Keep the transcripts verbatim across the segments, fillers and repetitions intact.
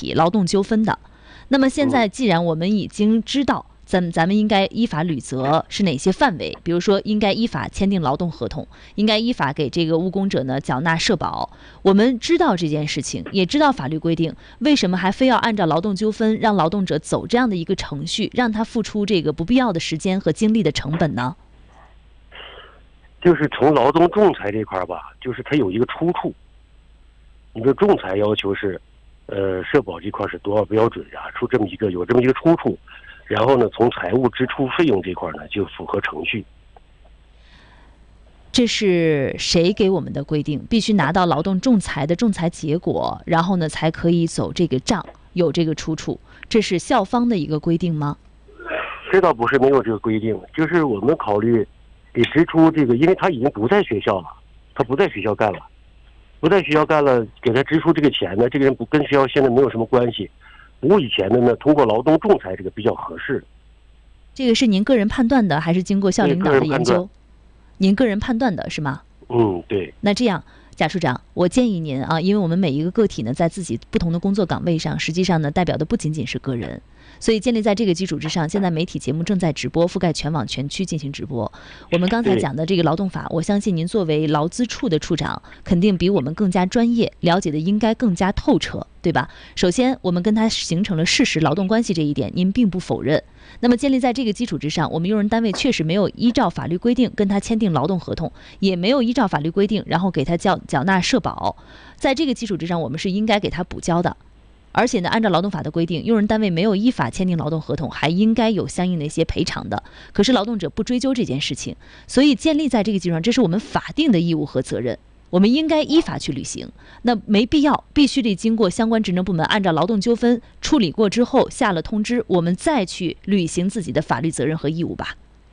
题，劳动纠纷的。那么现在既然我们已经知道咱们咱们应该依法履责是哪些范围，比如说应该依法签订劳动合同，应该依法给这个务工者呢缴纳社保，我们知道这件事情，也知道法律规定，为什么还非要按照劳动纠纷让劳动者走这样的一个程序，让他付出这个不必要的时间和精力的成本呢？ 就是从劳动仲裁这块吧，就是它有一个出处。你的仲裁要求是，呃，社保这块是多少标准啊？出这么一个有这么一个出处，然后呢，从财务支出费用这块呢就符合程序。 这是谁给我们的规定？必须拿到劳动仲裁的仲裁结果，然后呢才可以走这个账，有这个出处。这是校方的一个规定吗？ 这倒不是没有这个规定，就是我们考虑给支出这个，因为他已经不在学校了，他不在学校干了。不在学校干了，给他支出这个钱呢，这个人不跟学校现在没有什么关系。不过以前的呢，通过劳动仲裁这个比较合适。 这个是您个人判断的，还是经过校领导的研究？您个人判断的是吗？ 嗯，对。 那这样，贾处长，我建议您啊，因为我们每一个个体呢，在自己不同的工作岗位上，实际上呢，代表的不仅仅是个人。所以建立在这个基础之上，现在媒体节目正在直播，覆盖全网全区进行直播。我们刚才讲的这个劳动法，我相信您作为劳资处的处长，肯定比我们更加专业，了解的应该更加透彻，对吧？首先，我们跟他形成了事实劳动关系这一点，您并不否认。那么建立在这个基础之上，我们用人单位确实没有依照法律规定跟他签订劳动合同，也没有依照法律规定然后给他缴缴纳社保，在这个基础之上，我们是应该给他补交的。而且呢，按照劳动法的规定，用人单位没有依法签订劳动合同，还应该有相应的一些赔偿的。可是劳动者不追究这件事情，所以建立在这个基础上，这是我们法定的义务和责任，我们应该依法去履行。那没必要，必须得经过相关职能部门按照劳动纠纷处理过之后下了通知，我们再去履行自己的法律责任和义务吧。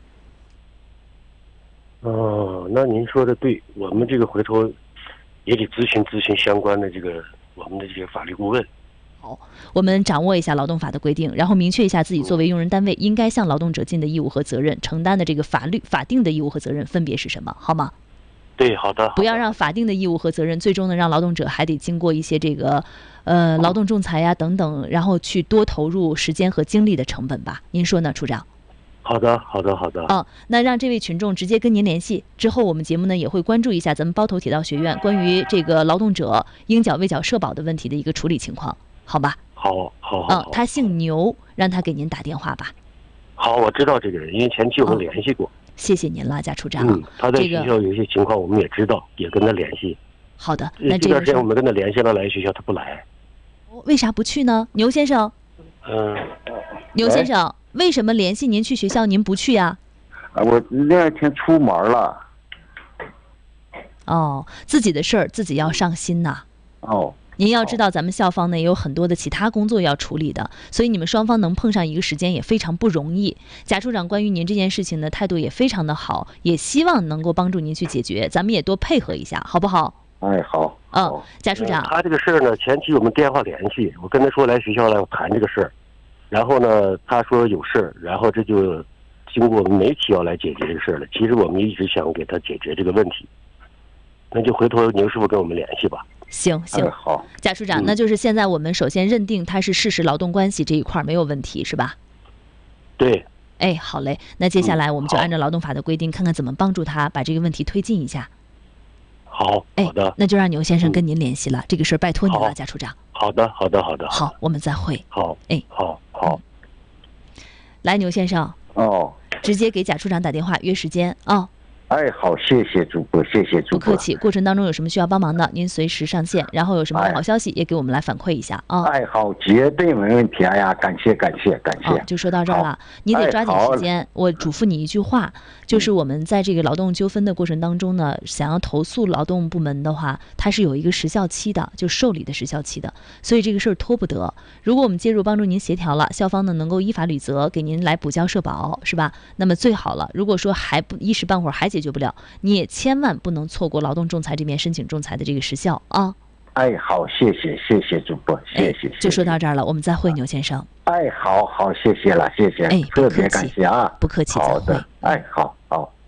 哦，那您说的对，我们这个回头也得咨询咨询相关的这个我们的这些法律顾问。 好，我们掌握一下劳动法的规定，然后明确一下自己作为用人单位应该向劳动者尽的义务和责任，承担的这个法律法定的义务和责任分别是什么，好吗？ 对，好的。 不要让法定的义务和责任最终呢让劳动者还得经过一些这个呃劳动仲裁呀等等，然后去多投入时间和精力的成本吧。您说呢，处长？ 好的，好的，好的。 嗯，那让这位群众直接跟您联系，之后我们节目呢也会关注一下咱们包头铁道学院关于这个劳动者应缴未缴社保的问题的一个处理情况，好吧？ 好，好，好。 嗯，他姓牛，让他给您打电话吧。 好，我知道这个人，因为前期我们联系过。 哦，谢谢您了，贾处长。 嗯，他在学校有一些情况我们也知道，也跟他联系。 好的，那这段时间我们跟他联系了，来学校他不来。 为啥不去呢？牛先生。 嗯。 牛先生，为什么联系您去学校您不去呀？ 啊，我那天出门了。 哦，自己的事儿自己要上心呐。 哦。 您要知道，咱们校方呢也有很多的其他工作要处理的，所以你们双方能碰上一个时间也非常不容易。贾处长关于您这件事情呢态度也非常的好，也希望能够帮助您去解决，咱们也多配合一下，好不好？ 哎，好。 嗯，贾处长， 他这个事儿呢，前期我们电话联系，我跟他说来学校来谈这个事儿，然后呢他说有事儿，然后这就经过我们媒体要来解决这个事儿了。其实我们一直想给他解决这个问题，那就回头牛师傅跟我们联系吧。 行行、 哎、好， 贾处长、嗯，那就是现在我们首先认定它是事实劳动关系这一块没有问题，是吧？ 对。 哎，好嘞，那接下来我们就按照劳动法的规定，嗯、看看怎么帮助他把这个问题推进一下。 好，好的， 哎、那就让牛先生跟您联系了，嗯、这个事儿拜托您了，贾处长。 好的，好的，好的。 好，我们再会。 好， 哎， 好好。 来，牛先生。 哦。 直接给贾处长打电话约时间啊。哦哎，好，谢谢主播，谢谢主播。 不客气，过程当中有什么需要帮忙的，您随时上线，然后有什么好消息也给我们来反馈一下啊。 哎，好，绝对没问题。哎呀，感谢，感谢，感谢。 哦，就说到这儿了，你得抓紧时间。我嘱咐你一句话，就是我们在这个劳动纠纷的过程当中呢，想要投诉劳动部门的话，它是有一个时效期的，就受理的时效期的，所以这个事儿拖不得。如果我们介入帮助您协调了，校方呢能够依法履责，给您来补交社保，是吧？那么最好了。如果说还不一时半会儿还解决不了，你也千万不能错过劳动仲裁这边申请仲裁的这个时效啊！ 哎，好，谢谢，谢谢主播，谢谢。 哎、就说到这儿了，我们再会，牛先生。 哎，好好，谢谢了，谢谢， 哎， 特别感谢啊， 不客气， 好的，哎，好好。